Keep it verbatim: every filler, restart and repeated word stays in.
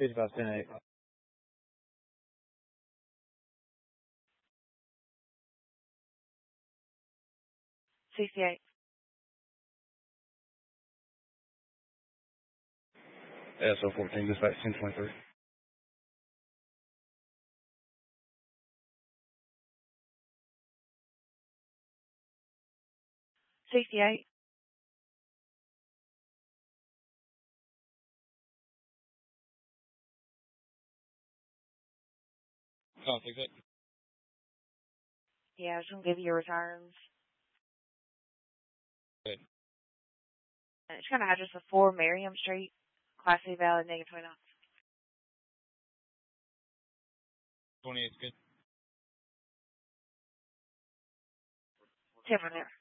fifty-five ten eight. sixty-eight. S O fourteen, dispatch ten twenty-three. sixty-eight. Oh, fix it. Yeah, I was going to give you your returns. Good. And it's going to address of four Merriam Street, Class C valid, negative twenty-nine. twenty-eight is good. ten from there.